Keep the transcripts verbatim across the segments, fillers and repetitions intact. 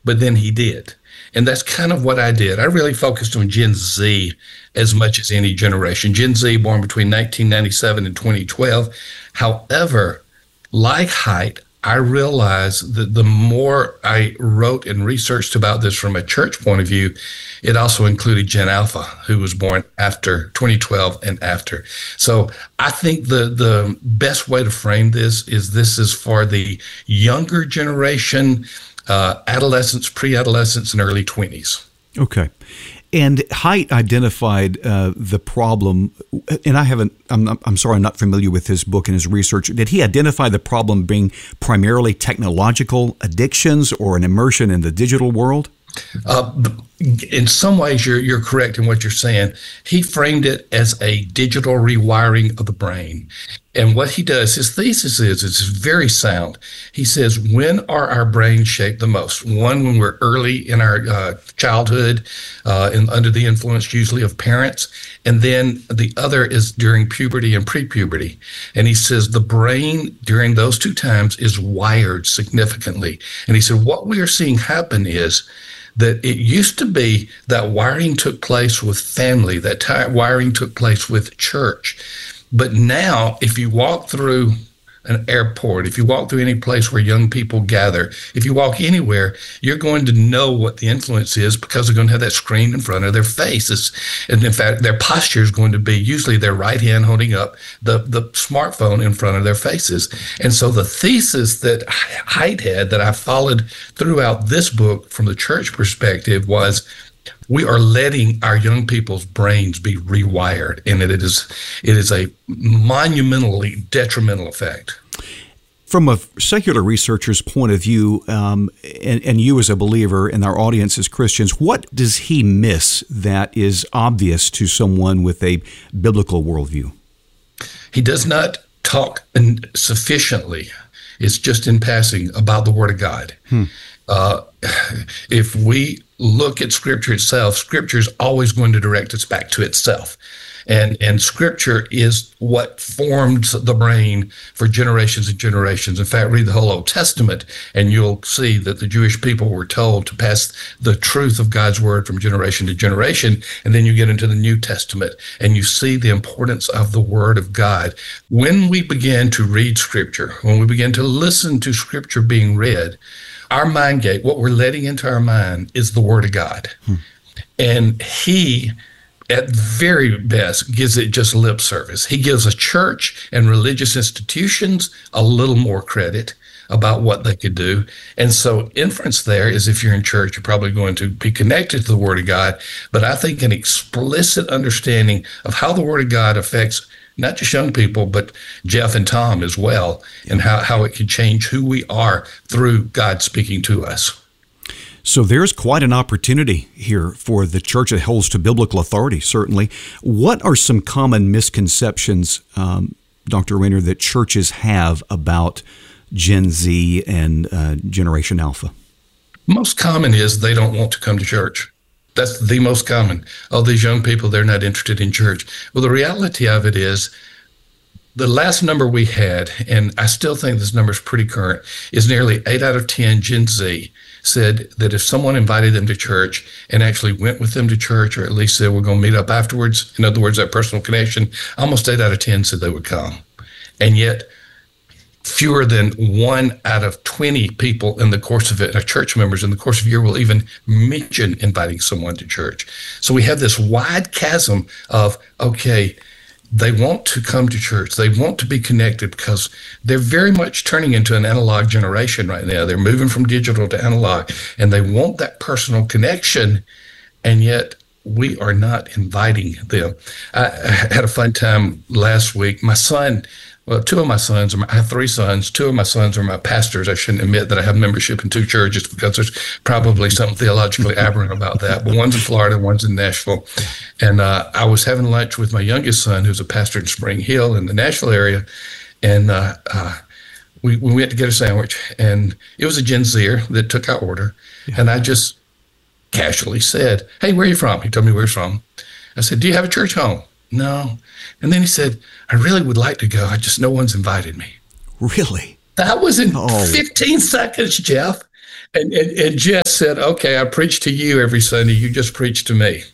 but then he did. And that's kind of what I did. I really focused on Gen Z as much as any generation. Gen Z born between nineteen ninety-seven and twenty twelve. However, like Haidt, I realized that the more I wrote and researched about this from a church point of view, it also included Gen Alpha, who was born after twenty twelve and after. So I think the, the best way to frame this is this is for the younger generation, uh, adolescents, pre-adolescents, and early twenties. Okay. And Haidt identified uh, the problem, and I haven't, I'm, I'm sorry, I'm not familiar with his book and his research. Did he identify the problem being primarily technological addictions or an immersion in the digital world? Uh, in some ways, you're you're correct in what you're saying. He framed it as a digital rewiring of the brain. And what he does, his thesis is, it's very sound. He says, when are our brains shaped the most? One, when we're early in our uh, childhood, uh, and under the influence usually of parents. And then the other is during puberty and pre-puberty. And he says the brain during those two times is wired significantly. And he said, what we are seeing happen is that it used to be that wiring took place with family, that t- wiring took place with church. But now, if you walk through an airport, if you walk through any place where young people gather, if you walk anywhere, you're going to know what the influence is because they're going to have that screen in front of their faces. And in fact, their posture is going to be usually their right hand holding up the, the smartphone in front of their faces. And so the thesis that Haidt had that I followed throughout this book from the church perspective was, we are letting our young people's brains be rewired, and it is it is a monumentally detrimental effect. From a secular researcher's point of view, um, and, and you as a believer and our audience as Christians, what does he miss that is obvious to someone with a biblical worldview? He does not talk sufficiently, it's just in passing, about the Word of God. Hmm. Uh, if we look at Scripture itself, Scripture is always going to direct us back to itself. And and Scripture is what formed the brain for generations and generations. In fact, read the whole Old Testament, and you'll see that the Jewish people were told to pass the truth of God's Word from generation to generation. And then you get into the New Testament, and you see the importance of the Word of God. When we begin to read Scripture, when we begin to listen to Scripture being read, our mind gate, what we're letting into our mind, is the Word of God. Hmm. And he, at very best, gives it just lip service. He gives a church and religious institutions a little more credit about what they could do. And so inference there is, if you're in church, you're probably going to be connected to the Word of God. But I think an explicit understanding of how the Word of God affects not just young people, but Jeff and Tom as well, and how, how it can change who we are through God speaking to us. So there's quite an opportunity here for the church that holds to biblical authority, certainly. What are some common misconceptions, um, Doctor Rainer, that churches have about Gen Z and uh, Generation Alpha? Most common is they don't want to come to church. That's the most common. Oh, these young people, they're not interested in church. Well, the reality of it is, the last number we had, and I still think this number is pretty current, is nearly eight out of ten Gen Z said that if someone invited them to church and actually went with them to church, or at least said, we're going to meet up afterwards, in other words, that personal connection, almost eight out of ten said they would come. And yet, fewer than one out of twenty people in the course of it, our church members in the course of a year, will even mention inviting someone to church. So we have this wide chasm of, okay, they want to come to church. They want to be connected because they're very much turning into an analog generation right now. They're moving from digital to analog, and they want that personal connection, and yet we are not inviting them. I, I had a fun time last week. My son, well, two of my sons, are my, I have three sons. Two of my sons are my pastors. I shouldn't admit that I have membership in two churches because there's probably something theologically aberrant about that. But one's in Florida, one's in Nashville. And uh, I was having lunch with my youngest son, who's a pastor in Spring Hill in the Nashville area. And uh, uh, we, we went to get a sandwich. And it was a Gen Zer that took our order. Yeah. And I just casually said, hey, where are you from? He told me where he's from. I said, do you have a church home? No. And then he said, I really would like to go. I just, no one's invited me. Really? That was in oh. fifteen seconds, Jeff. And, and, and Jess said, okay, I preach to you every Sunday. You just preach to me.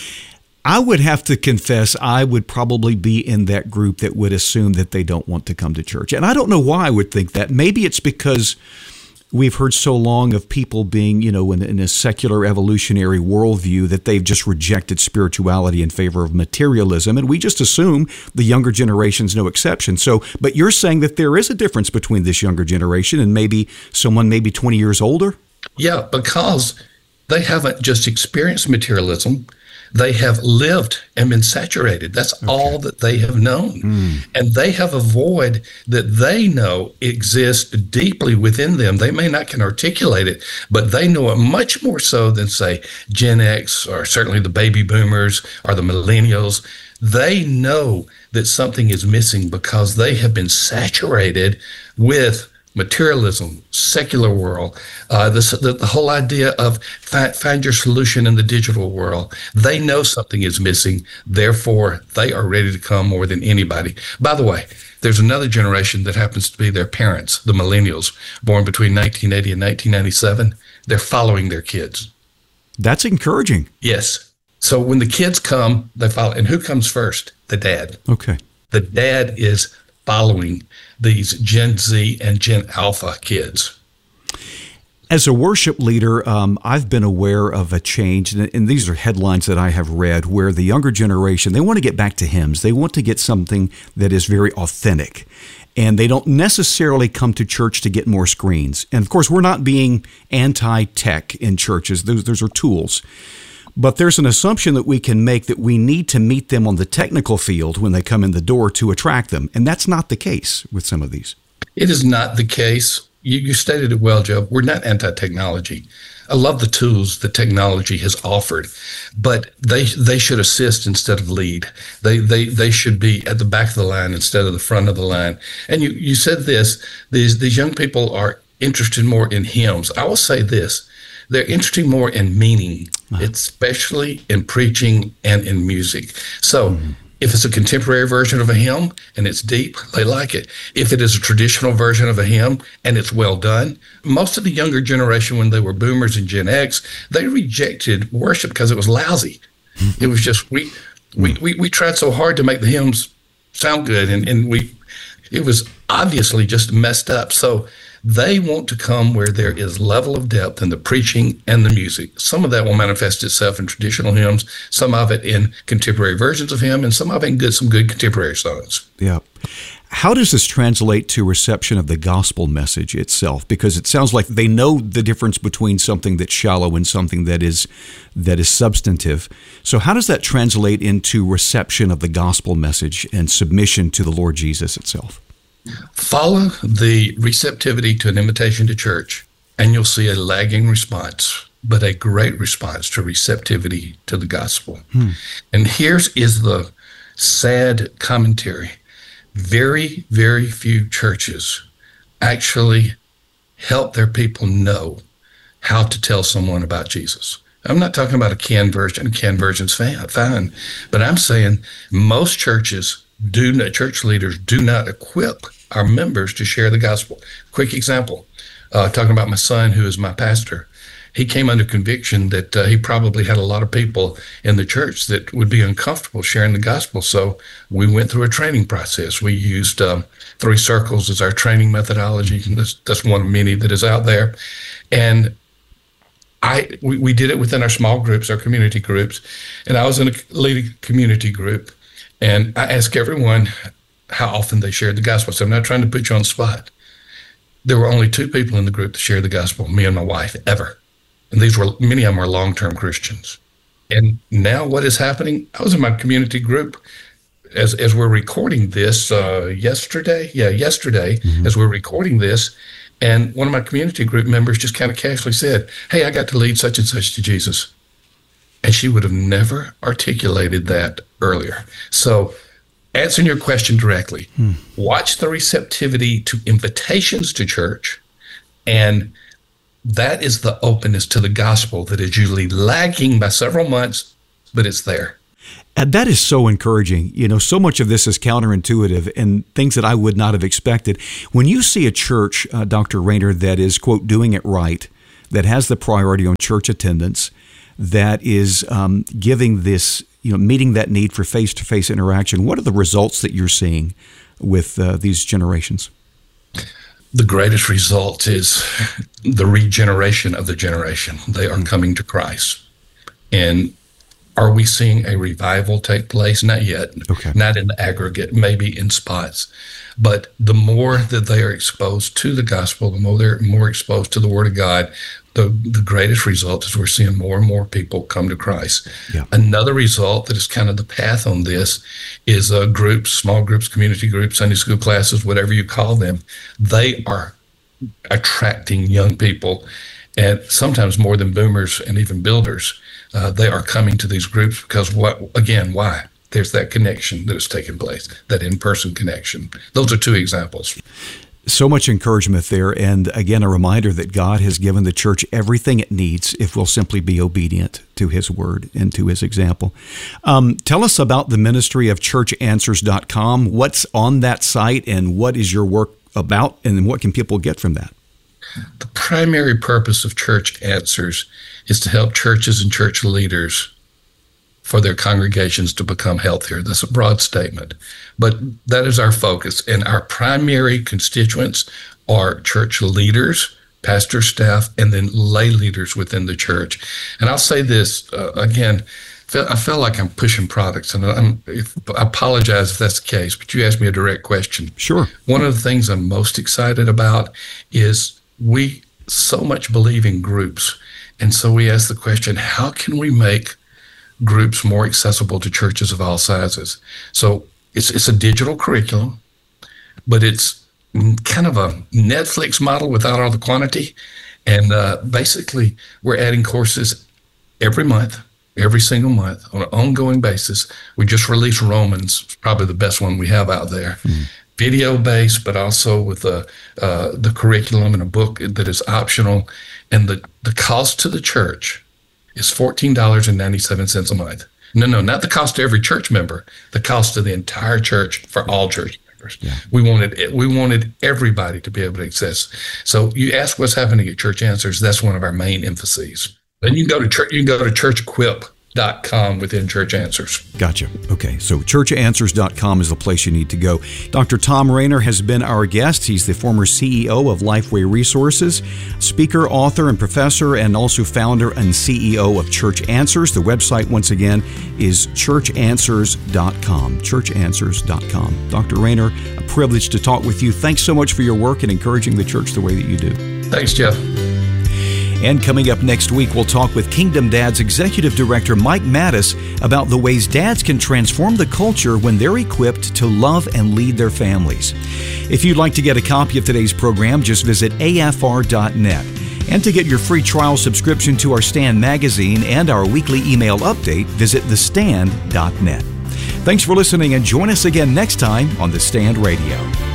I would have to confess I would probably be in that group that would assume that they don't want to come to church. And I don't know why I would think that. Maybe it's because we've heard so long of people being, you know, in, in a secular evolutionary worldview that they've just rejected spirituality in favor of materialism. And we just assume the younger generation's no exception. So, but you're saying that there is a difference between this younger generation and maybe someone maybe twenty years older? Yeah, because they haven't just experienced materialism. They have lived and been saturated. That's okay. all that they have known. Mm. And they have a void that they know exists deeply within them. They may not can articulate it, but they know it much more so than, say, Gen X or certainly the baby boomers or the millennials. They know that something is missing because they have been saturated with materialism, secular world, uh, this, the, the whole idea of fi- find your solution in the digital world. They know something is missing, therefore they are ready to come more than anybody. By the way, there's another generation that happens to be their parents, the millennials, born between nineteen eighty and nineteen ninety-seven. They're following their kids. That's encouraging. Yes. So when the kids come, they follow. And who comes first? The dad. Okay. The dad is following these Gen Z and Gen Alpha kids. As a worship leader, um, I've been aware of a change, and, and these are headlines that I have read, where the younger generation, they want to get back to hymns. They want to get something that is very authentic, and they don't necessarily come to church to get more screens. And of course, we're not being anti-tech in churches. Those, those are tools. But there's an assumption that we can make that we need to meet them on the technical field when they come in the door to attract them. And that's not the case with some of these. It is not the case. You, you stated it well, Joe. We're not anti-technology. I love the tools that technology has offered, but they they should assist instead of lead. They they they should be at the back of the line instead of the front of the line. And you, you said this, these these young people are interested more in hymns. I will say this. They're interested more in meaning, uh-huh. especially in preaching and in music. So mm-hmm. if it's a contemporary version of a hymn and it's deep, they like it. If it is a traditional version of a hymn and it's well done, most of the younger generation, when they were boomers and Gen X, they rejected worship because it was lousy. Mm-hmm. It was just, we, mm-hmm. we, we, we tried so hard to make the hymns sound good, and, and we, it was obviously just messed up. So they want to come where there is level of depth in the preaching and the music. Some of that will manifest itself in traditional hymns, some of it in contemporary versions of hymn, and some of it in good, some good contemporary songs. Yeah. How does this translate to reception of the gospel message itself? Because it sounds like they know the difference between something that's shallow and something that is that is substantive. So how does that translate into reception of the gospel message and submission to the Lord Jesus itself? Follow the receptivity to an invitation to church, and you'll see a lagging response, but a great response to receptivity to the gospel. Hmm. And here's is the sad commentary. Very, very few churches actually help their people know how to tell someone about Jesus. I'm not talking about a canned version. A canned version's fine, but I'm saying most churches do not, church leaders do not equip our members to share the gospel. Quick example, uh, talking about my son, who is my pastor. He came under conviction that uh, he probably had a lot of people in the church that would be uncomfortable sharing the gospel. So we went through a training process. We used um, three circles as our training methodology. And that's, that's one of many that is out there. And I we, we did it within our small groups, our community groups. And I was in a leading community group. And I asked everyone how often they shared the gospel. So I'm not trying to put you on the spot. There were only two people in the group that shared the gospel, me and my wife, ever. And these were, many of them are long-term Christians. And now what is happening? I was in my community group as as we're recording this uh, yesterday. Yeah, yesterday, mm-hmm. as we're recording this. And one of my community group members just kind of casually said, hey, I got to lead such and such to Jesus. And she would have never articulated that earlier. So answering your question directly, hmm. watch the receptivity to invitations to church, and that is the openness to the gospel that is usually lagging by several months, but it's there. And that is so encouraging. You know, so much of this is counterintuitive and things that I would not have expected. When you see a church, uh, Doctor Rainer, that is, quote, doing it right, that has the priority on church attendance, that is um, giving this, you know, meeting that need for face-to-face interaction. What are the results that you're seeing with uh, these generations? The greatest result is the regeneration of the generation. They are coming to Christ. And are we seeing a revival take place? Not yet. Okay. Not in the aggregate, maybe in spots. But the more that they are exposed to the gospel, the more they're more exposed to the Word of God, the, the greatest result is we're seeing more and more people come to Christ. Yeah. Another result that is kind of the path on this is uh, groups, small groups, community groups, Sunday school classes, whatever you call them. They are attracting young people, and sometimes more than boomers and even builders. Uh, they are coming to these groups because, what? again, why? There's that connection that has taken place, that in-person connection. Those are two examples. So much encouragement there, and again, a reminder that God has given the church everything it needs if we'll simply be obedient to His Word and to His example. Um, tell us about the ministry of church answers dot com. What's on that site, and what is your work about, and what can people get from that? The primary purpose of Church Answers is to help churches and church leaders for their congregations to become healthier. That's a broad statement, but that is our focus. And our primary constituents are church leaders, pastor staff, and then lay leaders within the church. And I'll say this, uh, again, I feel like I'm pushing products, and I'm, if, I apologize if that's the case, but you asked me a direct question. Sure. One of the things I'm most excited about is we so much believe in groups. And so we ask the question, how can we make groups more accessible to churches of all sizes? So it's it's a digital curriculum, but it's kind of a Netflix model without all the quantity. And uh, basically, we're adding courses every month, every single month on an ongoing basis. We just released Romans, probably the best one we have out there. Mm-hmm. Video-based, but also with the, uh, the curriculum and a book that is optional. And the, the cost to the church is fourteen dollars and ninety-seven cents a month. No, no, not the cost to every church member, the cost to the entire church for all church members. Yeah. We wanted we wanted everybody to be able to access. So you ask what's happening at Church Answers, that's one of our main emphases. Then you can go to church, you can go to church equip dot com within Church Answers. Gotcha. Okay, so church answers dot com is the place you need to go. Doctor Tom Rainer has been our guest. He's the former C E O of Lifeway Resources, speaker, author, and professor, and also founder and C E O of Church Answers. The website, once again, is church answers dot com. church answers dot com. Doctor Rainer, a privilege to talk with you. Thanks so much for your work in encouraging the church the way that you do. Thanks, Jeff. And coming up next week, we'll talk with Kingdom Dads Executive Director Mike Mattis about the ways dads can transform the culture when they're equipped to love and lead their families. If you'd like to get a copy of today's program, just visit A F R dot net. And to get your free trial subscription to our Stand magazine and our weekly email update, visit the stand dot net. Thanks for listening, and join us again next time on The Stand Radio.